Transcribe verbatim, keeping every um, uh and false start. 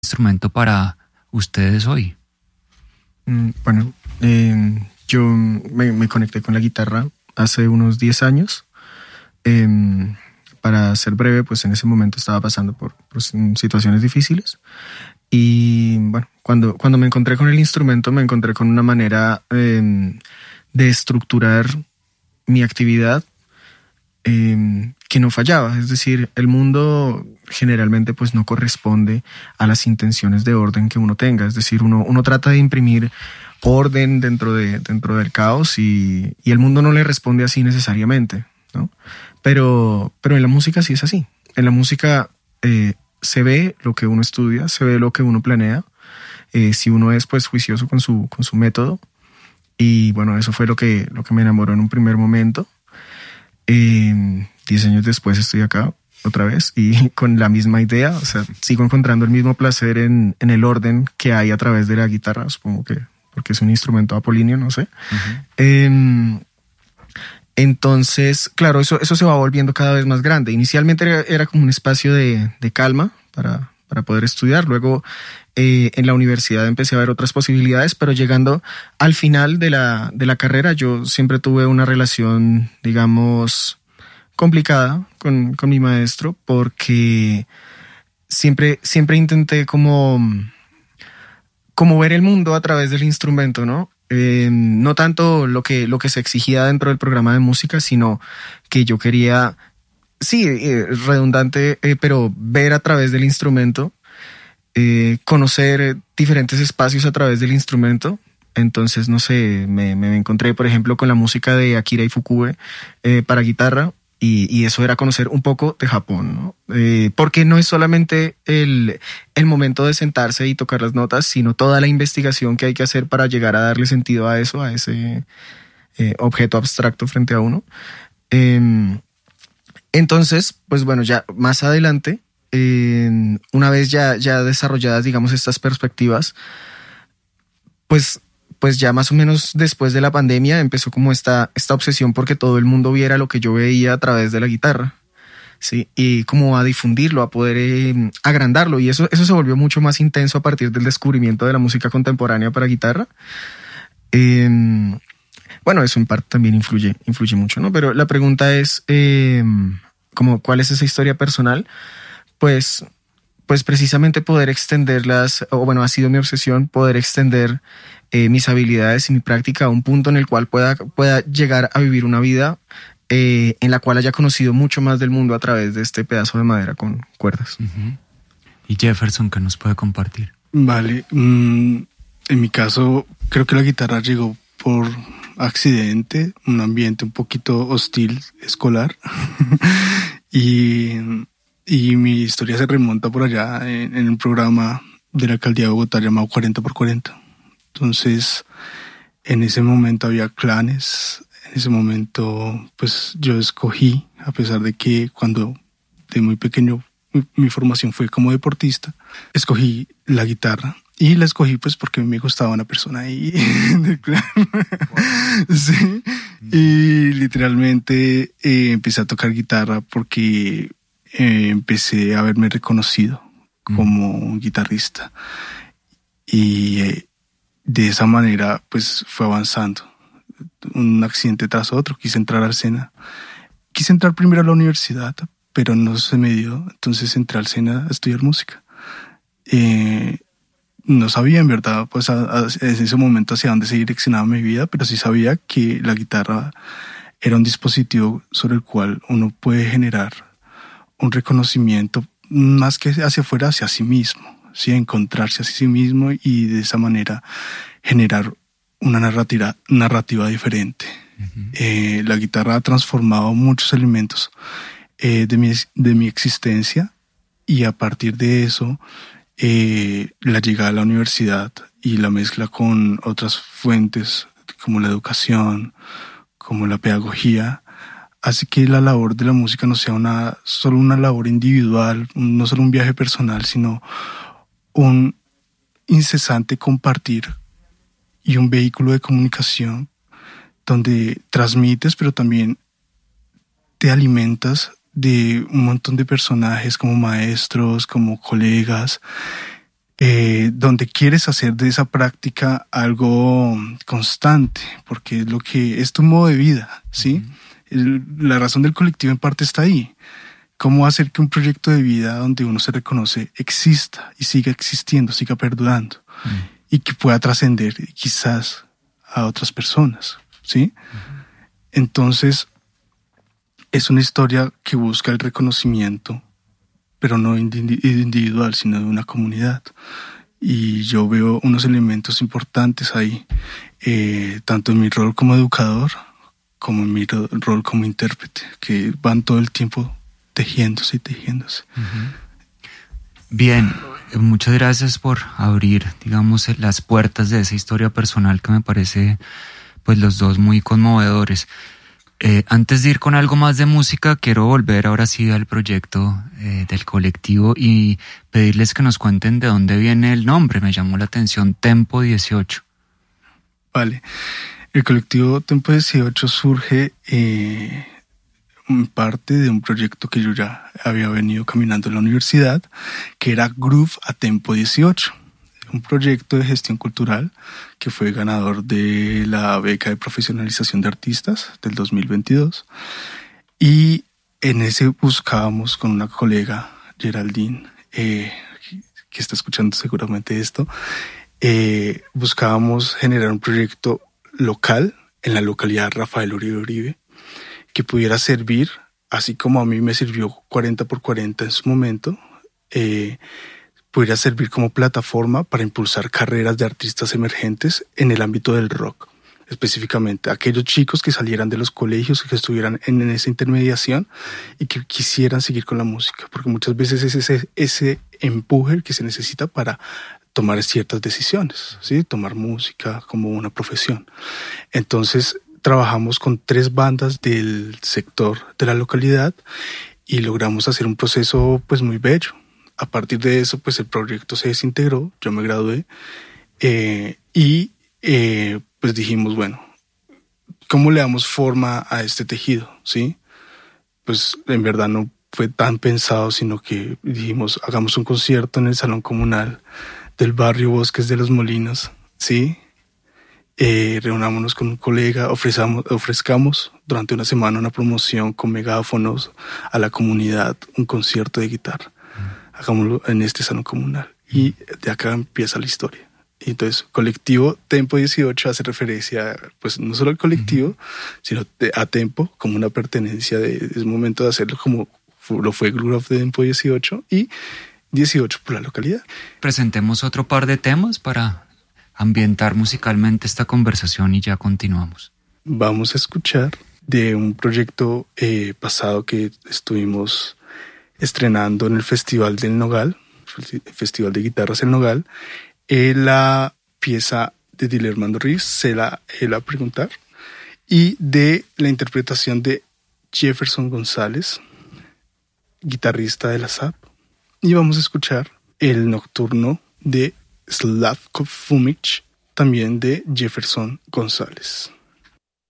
instrumento para ustedes hoy? Mm, bueno, eh, yo me, me conecté con la guitarra hace unos diez años. Eh, para ser breve, pues en ese momento estaba pasando por, por situaciones difíciles. Y bueno, cuando, cuando me encontré con el instrumento, me encontré con una manera eh, de estructurar mi actividad eh, que no fallaba. Es decir, el mundo generalmente pues no corresponde a las intenciones de orden que uno tenga. Es decir, uno, uno trata de imprimir orden dentro, de, dentro del caos y, y el mundo no le responde así necesariamente, ¿no? Pero, pero en la música sí es así. En la música eh, se ve lo que uno estudia, se ve lo que uno planea, eh, si uno es pues juicioso con su, con su método. Y bueno, eso fue lo que, lo que me enamoró en un primer momento. Eh, diez años después estoy acá otra vez y con la misma idea. O sea, sigo encontrando el mismo placer en, en el orden que hay a través de la guitarra, supongo que porque es un instrumento apolíneo, no sé. Uh-huh. Eh, entonces, claro, eso, eso se va volviendo cada vez más grande. Inicialmente era, era como un espacio de, de calma para, para poder estudiar. Luego eh, en la universidad empecé a ver otras posibilidades, pero llegando al final de la, de la carrera yo siempre tuve una relación, digamos, complicada con, con mi maestro porque siempre, siempre intenté como... como ver el mundo a través del instrumento, ¿no? Eh, no tanto lo que, lo que se exigía dentro del programa de música, sino que yo quería, sí, eh, redundante, eh, pero ver a través del instrumento, eh, conocer diferentes espacios a través del instrumento. Entonces, no sé, me, me encontré, por ejemplo, con la música de Akira Ifukube eh, para guitarra. Y, y eso era conocer un poco de Japón, ¿no? Eh, porque no es solamente el, el momento de sentarse y tocar las notas, sino toda la investigación que hay que hacer para llegar a darle sentido a eso, a ese eh, objeto abstracto frente a uno. Eh, entonces, pues bueno, ya más adelante, eh, una vez ya, ya desarrolladas, digamos, estas perspectivas, pues... pues ya más o menos después de la pandemia empezó como esta, esta obsesión porque todo el mundo viera lo que yo veía a través de la guitarra, ¿sí? Y como a difundirlo, a poder eh, agrandarlo. Y eso, eso se volvió mucho más intenso a partir del descubrimiento de la música contemporánea para guitarra. Eh, bueno, eso en parte también influye, influye mucho, ¿no? Pero la pregunta es, eh, como, ¿cuál es esa historia personal? Pues... pues precisamente poder extenderlas, o bueno, ha sido mi obsesión, poder extender eh, mis habilidades y mi práctica a un punto en el cual pueda, pueda llegar a vivir una vida eh, en la cual haya conocido mucho más del mundo a través de este pedazo de madera con cuerdas. Uh-huh. ¿Y Jefferson, qué nos puede compartir? Vale, mm, en mi caso creo que la guitarra llegó por accidente, un ambiente un poquito hostil escolar y... Y mi historia se remonta por allá en, en un programa de la alcaldía de Bogotá llamado cuarenta por cuarenta. Entonces, en ese momento había clanes. En ese momento, pues yo escogí, a pesar de que cuando de muy pequeño mi, mi formación fue como deportista, escogí la guitarra. Y la escogí pues porque me gustaba una persona ahí del clan. Wow. Sí. Y literalmente eh, empecé a tocar guitarra porque... Eh, empecé a verme reconocido como un guitarrista y eh, de esa manera pues fue avanzando, un accidente tras otro. Quise entrar al SENA, quise entrar primero a la universidad, pero no se me dio, entonces entré al SENA a estudiar música. Eh, no sabía en verdad pues a, a, en ese momento hacia dónde se direccionaba mi vida, pero sí sabía que la guitarra era un dispositivo sobre el cual uno puede generar un reconocimiento más que hacia afuera, hacia sí mismo, ¿sí? Encontrarse hacia sí mismo y de esa manera generar una narrativa, narrativa diferente. Uh-huh. Eh, la guitarra ha transformado muchos elementos eh, de, mi, de mi existencia y a partir de eso eh, la llegada a la universidad y la mezcla con otras fuentes como la educación, como la pedagogía, hace que la labor de la música no sea una, solo una labor individual, no solo un viaje personal, sino un incesante compartir y un vehículo de comunicación donde transmites, pero también te alimentas de un montón de personajes como maestros, como colegas, donde quieres hacer de esa práctica algo constante, porque es lo que es tu modo de vida, ¿sí? Uh-huh. La razón del colectivo en parte está ahí. ¿Cómo hacer que un proyecto de vida donde uno se reconoce exista y siga existiendo, siga perdurando uh-huh. y que pueda trascender quizás a otras personas, ¿sí? Uh-huh. Entonces, es una historia que busca el reconocimiento, pero no individual, sino de una comunidad. Y yo veo unos elementos importantes ahí, eh, tanto en mi rol como educador, como en mi ro- rol como intérprete, que van todo el tiempo tejiéndose y tejiéndose. Uh-huh. Bien, muchas gracias por abrir, digamos, las puertas de esa historia personal que me parece, pues, los dos muy conmovedores. Eh, antes de ir con algo más de música, quiero volver ahora sí al proyecto eh, del colectivo y pedirles que nos cuenten de dónde viene el nombre. Me llamó la atención Tempo dieciocho. Vale. El colectivo Tempo dieciocho surge eh, en parte de un proyecto que yo ya había venido caminando en la universidad, que era Groove a Tempo dieciocho. Un proyecto de gestión cultural que fue ganador de la beca de profesionalización de artistas del dos mil veintidós. Y en ese buscábamos con una colega, Geraldine, eh, que está escuchando seguramente esto, eh, buscábamos generar un proyecto local en la localidad Rafael Uribe Uribe que pudiera servir, así como a mí me sirvió cuarenta por cuarenta en su momento, eh, pudiera servir como plataforma para impulsar carreras de artistas emergentes en el ámbito del rock. Específicamente, aquellos chicos que salieran de los colegios y que estuvieran en, en esa intermediación y que quisieran seguir con la música, porque muchas veces es ese, ese empuje que se necesita para tomar ciertas decisiones, ¿sí? Tomar música como una profesión. Entonces, trabajamos con tres bandas del sector de la localidad y logramos hacer un proceso pues muy bello. A partir de eso, pues el proyecto se desintegró, yo me gradué eh, y eh, pues dijimos, bueno, ¿cómo le damos forma a este tejido? ¿Sí? Pues en verdad no fue tan pensado, sino que dijimos, hagamos un concierto en el salón comunal del barrio Bosques de los Molinos, ¿sí? Eh, reunámonos con un colega, ofrezcamos, ofrezcamos durante una semana una promoción con megáfonos a la comunidad, un concierto de guitarra. Hagámoslo en este salón comunal. Y de acá empieza la historia. Y entonces, colectivo Tempo dieciocho hace referencia, pues, no solo al colectivo, uh-huh. sino a Tempo, como una pertenencia de, es momento de hacerlo como lo fue Groove de Tempo dieciocho y dieciocho por la localidad. Presentemos otro par de temas para ambientar musicalmente esta conversación y ya continuamos. Vamos a escuchar de un proyecto eh, pasado que estuvimos estrenando en el Festival del Nogal, el Festival de Guitarras El Nogal, eh, la pieza de Dilermando Riz, Se la él a preguntar, y de la interpretación de Jefferson González, guitarrista de la S A P. Y vamos a escuchar el nocturno de Slavko Fumic, también de Jefferson González.